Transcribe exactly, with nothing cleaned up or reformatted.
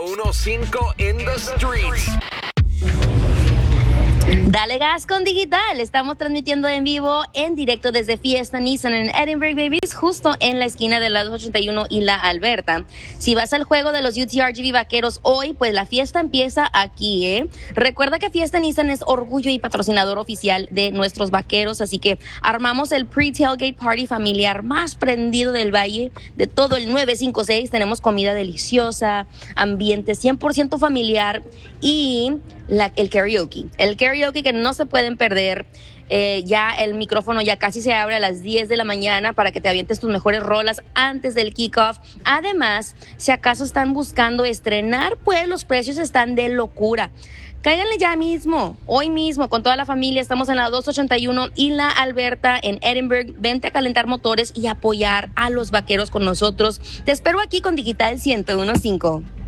ciento quince in the streets. Dale gas con Digital. Estamos transmitiendo en vivo, en directo desde Fiesta Nissan en Edinburgh, babies, justo en la esquina de la dos ochenta y uno y la Alberta. Si vas al juego de los U T R G V Vaqueros hoy, pues la fiesta empieza aquí, ¿eh? Recuerda que Fiesta Nissan es orgullo y patrocinador oficial de nuestros vaqueros, así que armamos el pre-tailgate party familiar más prendido del valle de todo el nueve cinco seis. Tenemos comida deliciosa, ambiente cien por ciento familiar y la, el karaoke. El karaoke que no se pueden perder. Eh, ya el micrófono ya casi se abre a las diez de la mañana para que te avientes tus mejores rolas antes del kickoff. Además, si acaso están buscando estrenar, pues los precios están de locura. Cáiganle ya mismo, hoy mismo, con toda la familia. Estamos en la dos ochenta y uno y la Alberta en Edinburgh. Vente a calentar motores y apoyar a los vaqueros con nosotros. Te espero aquí con Digital ciento quince.